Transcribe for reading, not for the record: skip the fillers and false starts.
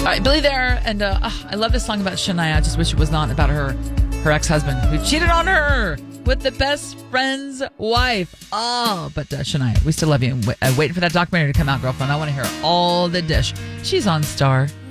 Billy there, and I love this song about Shania. I just wish it was not about her ex-husband who cheated on her with the best friend's wife. But Shania, we still love you. Waiting for that documentary to come out, girlfriend. I want to hear all the dish. She's on Star.